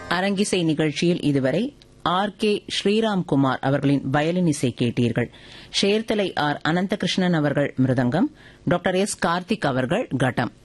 அரங்கிசை நிகழ்ச்சியில் இதுவரை R.K. ஸ்ரீராம்குமார் அவர்களின் வயலின் இசை கேட்டீர்கள். சேர்த்தலை R. அனந்தகிருஷ்ணன் அவர்கள் மிருதங்கம், டாக்டர் S. கார்த்திக் அவர்கள் கட்டம்.